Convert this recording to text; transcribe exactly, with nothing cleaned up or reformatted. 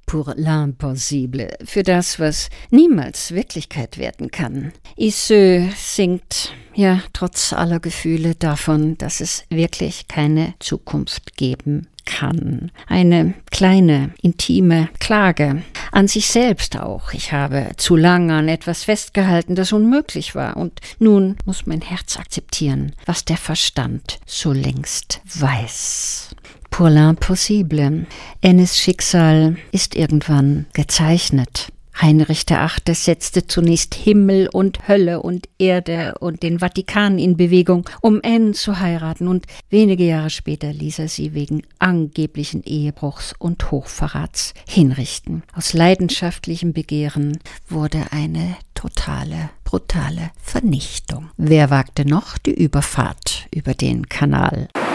Pour l'impossible, für das, was niemals Wirklichkeit werden kann. Isseux singt, ja, trotz aller Gefühle davon, dass es wirklich keine Zukunft geben kann. Eine kleine, intime Klage an sich selbst auch. Ich habe zu lange an etwas festgehalten, das unmöglich war. Und nun muss mein Herz akzeptieren, was der Verstand so längst weiß. Pour l'impossible. Ennes Schicksal ist irgendwann gezeichnet. Heinrich der Achte setzte zunächst Himmel und Hölle und Erde und den Vatikan in Bewegung, um Anne zu heiraten, und wenige Jahre später ließ er sie wegen angeblichen Ehebruchs und Hochverrats hinrichten. Aus leidenschaftlichem Begehren wurde eine totale, brutale Vernichtung. Wer wagte noch die Überfahrt über den Kanal?